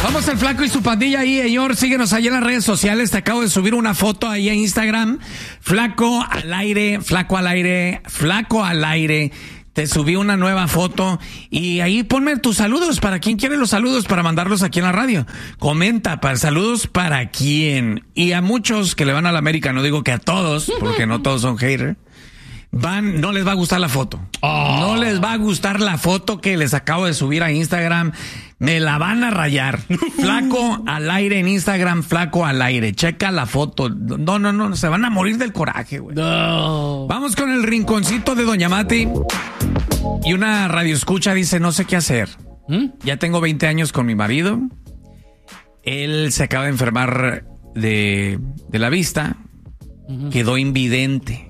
Vamos al Flaco y su pandilla ahí, señor. Síguenos ahí en las redes sociales. Te acabo de subir una foto ahí en Instagram. Flaco al aire, flaco al aire, flaco al aire. Te subí una nueva foto y ahí ponme tus saludos. ¿Para quién quiere los saludos para mandarlos aquí en la radio? Comenta, para saludos para quién. Y a muchos que le van a la América, no digo que a todos, porque no todos son haters, no les va a gustar la foto. No les va a gustar la foto que les acabo de subir a Instagram. Me la van a rayar. Flaco al aire en Instagram, flaco al aire. Checa la foto. No, se van a morir del coraje, güey. No. Vamos con el rinconcito de Doña Mati. Y una radioescucha dice, no sé qué hacer. Ya tengo 20 años con mi marido. Él se acaba de enfermar de la vista. Quedó invidente.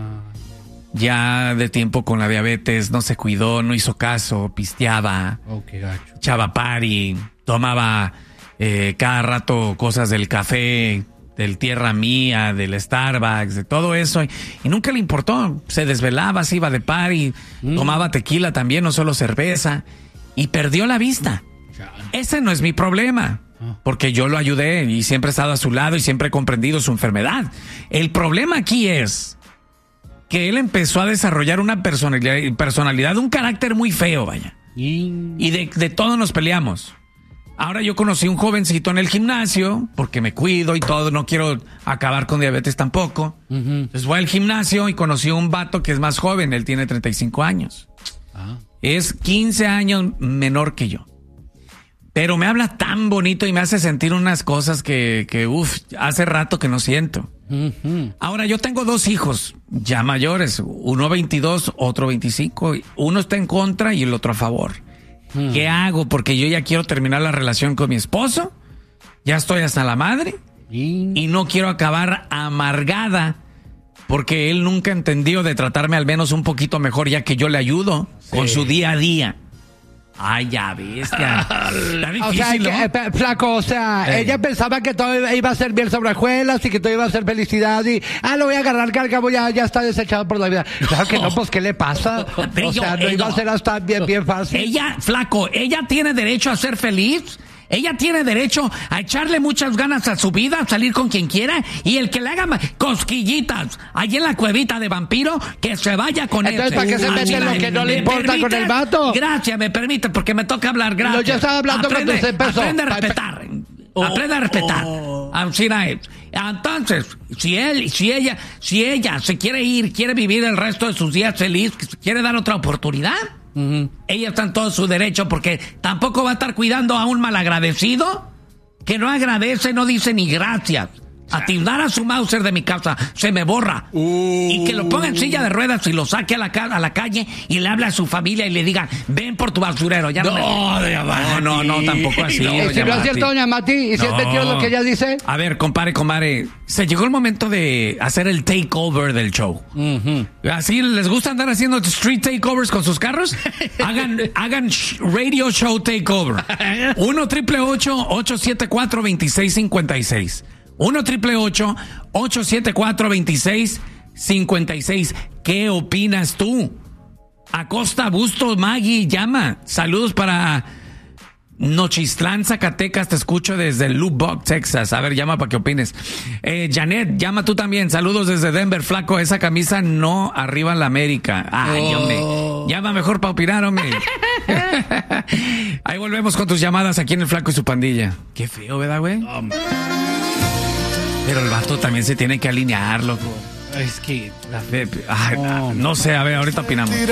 Ya de tiempo con la diabetes, no se cuidó, no hizo caso, pisteaba, echaba party, tomaba cada rato cosas del café, del Tierra Mía, del Starbucks, de todo eso, y nunca le importó. Se desvelaba, se iba de party, tomaba tequila también, no solo cerveza, y perdió la vista. Ese no es mi problema, porque yo lo ayudé y siempre he estado a su lado y siempre he comprendido su enfermedad. El problema aquí es que él empezó a desarrollar una personalidad, un carácter muy feo, vaya. Y de todo nos peleamos. Ahora yo conocí un jovencito en el gimnasio, porque me cuido y todo, no quiero acabar con diabetes tampoco. Entonces voy al gimnasio y conocí a un vato que es más joven, él tiene 35 años. Es 15 años menor que yo. Pero me habla tan bonito y me hace sentir unas cosas que hace rato que no siento. Ahora, yo tengo 2 hijos ya mayores, uno 22, otro 25. Uno está en contra y el otro a favor. ¿Qué hago? Porque yo ya quiero terminar la relación con mi esposo. Ya estoy hasta la madre. Y no quiero acabar amargada porque él nunca entendió de tratarme al menos un poquito mejor, ya que yo le ayudo con su día a día. Ay, ya ves, está difícil, ¿no? Flaco, ella pensaba que todo iba a ser bien sobre hojuelas y que todo iba a ser felicidad y, lo voy a agarrar, que al cabo ya está desechado por la vida. Claro que no, pues, ¿qué le pasa? No iba a ser hasta bien fácil. Ella tiene derecho a ser feliz. Ella tiene derecho a echarle muchas ganas a su vida, a salir con quien quiera, y el que le haga cosquillitas allí en la cuevita de vampiro, que se vaya con él. Entonces, ¿para qué se mete lo que no le importa con el vato? Gracias, me permite, porque me toca hablar, gracias. No, yo estaba hablando cuando se empezó. Aprende a respetar. Aprende a respetar. Entonces, si ella se quiere ir, quiere vivir el resto de sus días feliz, quiere dar otra oportunidad, ella está en todo su derecho, porque tampoco va a estar cuidando a un malagradecido que no agradece, no dice ni gracias. A tirar a su Mauser de mi casa, se me borra. Y que lo ponga en silla de ruedas y lo saque a la calle y le hable a su familia y le diga, ven por tu basurero. Ya no, tampoco así. ¿Y si no es cierto, Doña Mati? ¿Y si es mentiroso lo que ella dice? A ver, comadre, se llegó el momento de hacer el takeover del show. ¿Así les gusta andar haciendo street takeovers con sus carros? Hagan radio show takeover. 1-888-874-2656. 1-888-874-2656. ¿Qué opinas tú? Acosta Bustos, Maggie, llama. Saludos para Nochistlán, Zacatecas. Te escucho desde Lubbock, Texas. A ver, llama para que opines. Janet, llama tú también. Saludos desde Denver, flaco. Esa camisa no arriba en la América. Ay, hombre. Llama mejor para opinar, hombre. Ahí volvemos con tus llamadas aquí en el Flaco y su pandilla. Qué feo, ¿verdad, güey? Pero el vato también se tiene que alinear, loco. Es que... No sé, a ver, ahorita opinamos.